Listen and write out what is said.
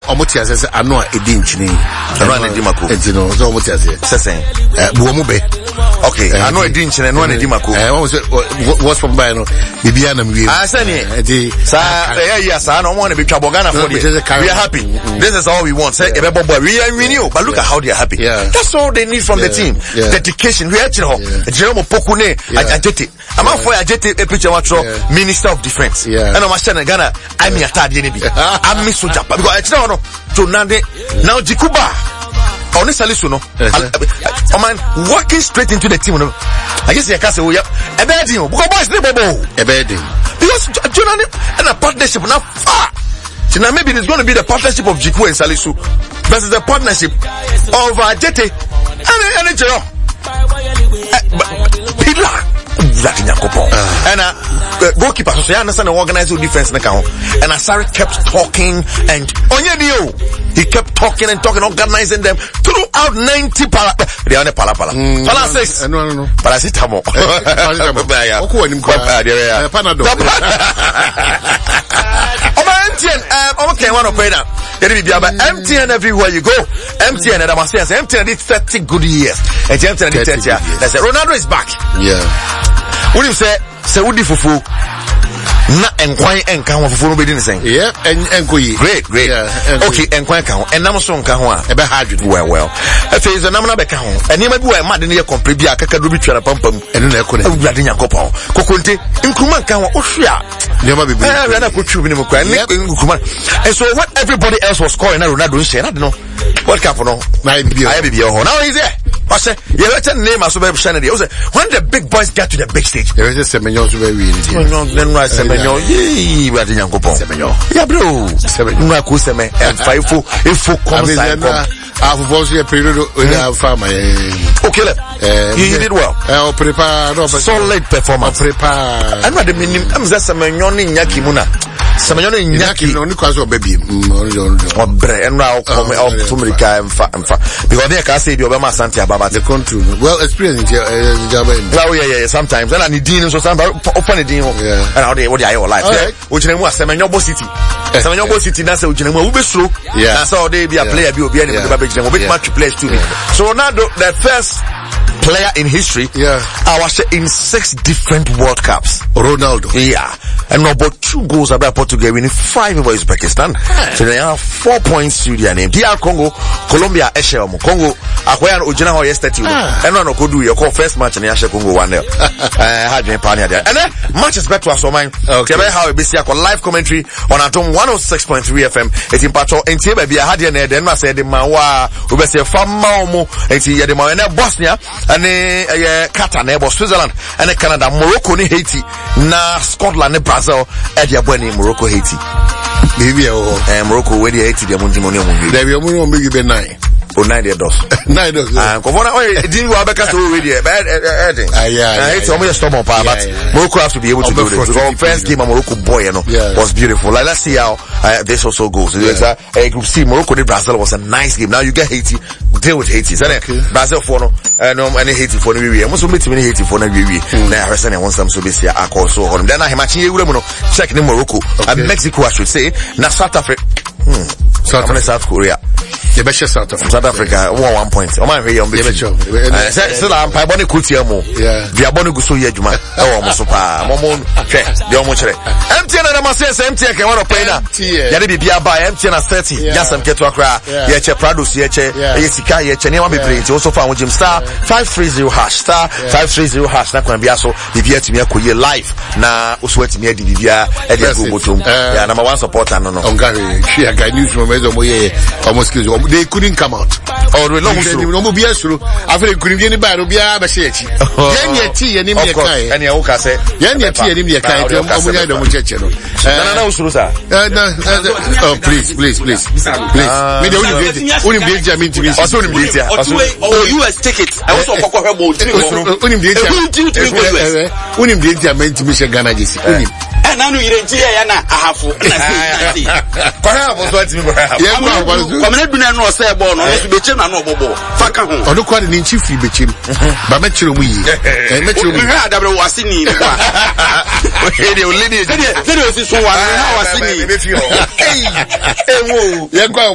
omotia say ano a edi nchini ano na edi mako enti no so omotia say buomu be okay ano edi nchini ano na edi mako what's from by no bibia na mwie say ni edi sa yeah sa no mo na betwa bogana for we are happy. This is all we want. Say boy we are renew, but look at how they are happy. That's all they need from the team. Dedication. We actually Jerome Pokune Ajete. I'm out for Ajete a picture watch Minister of Defense. And I'm saying Ghana I'm here I'm miss Japan because actually no Tonande now Jikuba on Salisu no man walking straight into the team. I guess you can say Ebedim because boys they Ebedim because Tonande and a partnership now far. So now maybe it's going to be the partnership of Jiku and Salisu versus the partnership of Ajete and Jero. Pila. And goalkeeper, so I understand the organizing defense and Asari kept talking and he kept talking and talking, organizing them throughout 90 pala. They are pala. Pala says, no. Paracetamol. Okay, one of MTN everywhere you go. MTN and MTN did 30 good years. And MTN did 30 years. They said Ronaldo is back. Yeah. What do you say? Say Woody Fufu. Na enquire and count for nobody saying. Yeah, and great. Yeah, okay, enquire count. And Namson Kahua, a bad hydrogen. Well. If there is a number of account, and you might be a mad in your complete Akadubi Pum, and then I couldn't have blood in your copon. Coconte, in Kuman Kawa, Oshia. Never be better put you in Kuman. And so what everybody else was calling, I don't know. What happened? I be now he's there. I said, you let a name as well. When the big boys get to the big stage, there is a Semenyo to very then right Semenyo, yeah, bro, Semenyo, and 5 if I've also a period with our farmer. Okay, you did well. I'll prepare solid performance. Prepare. I'm not the minimum. I'm just a Semenyo in Yakimuna. Semenyo in Yaki, only cause of baby. And now come out to America and because they can't say the Obama Santia about the country. Well, experience yeah, sometimes. And I need Dean, so some open Dean, and how they what I like. Which name was Semenyo City. Semenyo City, that's what you know. Yeah, so they be a player, be a bit much players to me. So Ronaldo, the first player in history, I was in 6 different World Cups. Ronaldo, yeah, and about 2 goals about Portugal winning 5 over Uzbekistan. So they have 4 points to their name. DR Congo, Colombia, Eshel, Congo, Akwayan Ojina yesterday, and no could do your first match in the Asha Congo 1-0. Had been pioneer there, and then matches back to us. So mine, okay, how we see a live commentary on Atom 106.3 FM. It's in Patrol, and Tiba, I had here, then I said, the Mawa, we say, Famamo, and see the Moana, Bosnia, and Qatar, neighbor Switzerland, and Canada, Morocco, Haiti, na Scotland, Brazil, and Yabani, Morocco, Haiti. Maybe Morocco, where the Haiti, the Mundimonio, there will be 9. Oh, 9 years. 9 years. Didn't go back to already. It's almost a storm of power, but Morocco has to be able to do this. Because first game of Morocco boy, was beautiful. Like, let's see how this also goes. Group C, Morocco and Brazil was a nice game. Now you get Haiti, deal with Haiti. Brazil for no, and Haiti for no we. I'm also meeting Haiti for no we. Now I reckon I want some so busy. I call so on. Then I am matching you. Check in Morocco and Mexico. I should say. Now South Africa. South Korea. South Africa, 1 point. Oh my, still I'm Paboni Kutiamo. Viaboni Gusuya Juma. Oh, Mosopa, Momon, the Omoche. MTN and Amas, MTN can want to play now. Yadi Bia by MTN at 30. Yes, I'm Ketuakra, Yeche Pradus, Yeche, Yesika, Yeche, Nema be playing. Also found with Jim Star 530 hash, star 530 hash. Not going to be so. Bibia to me, Kuye live. Na Uswet me, Bibia, Edia Gubutum. Yeah, number 1 supporter, no. Ongari, she a guy news from Mezomoye, almost they couldn't come out. Or we long no be sure. After couldn't get anybody be a message. Yan tea and him and your say, Yan tea and him your kind of oh, please. Only be Jamin to be US tickets. I also only be Jamin to Michigan Ghana. And now you didn't hear Yana. I have I'm not doing no say born on to be chin and no bobo. Faka home. Or look what an inch free between. But met you we. And met you had a was in you. Lady, there was this one. I was in you. Hey,